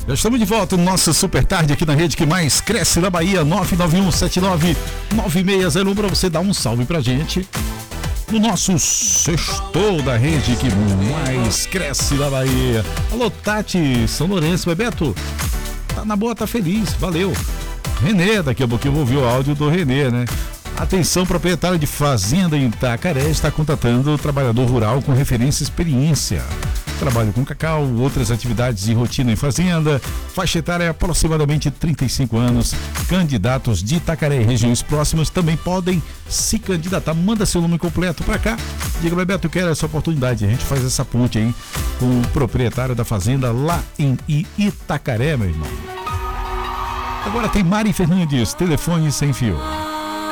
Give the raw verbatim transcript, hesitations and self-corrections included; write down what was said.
Já estamos de volta no nosso Super Tarde aqui na rede que mais cresce na Bahia, nove nove um sete nove nove seis zero um, para você dar um salve pra gente no nosso sextou da rede que mais cresce na Bahia. Alô, Tati, São Lourenço, Bebeto, tá na boa, tá feliz, valeu. Renê, daqui a pouquinho eu vou ouvir o áudio do Renê, né? Atenção, proprietário de fazenda em Itacaré está contratando trabalhador rural com referência e experiência. Trabalho com cacau, outras atividades de rotina em fazenda, faixa etária aproximadamente trinta e cinco anos. Candidatos de Itacaré e regiões próximas também podem se candidatar. Manda seu nome completo para cá. Diga, Bebeto, eu quero essa oportunidade. A gente faz essa ponte aí com o proprietário da fazenda lá em Itacaré, meu irmão. Agora tem Mari Fernandes, telefone sem fio.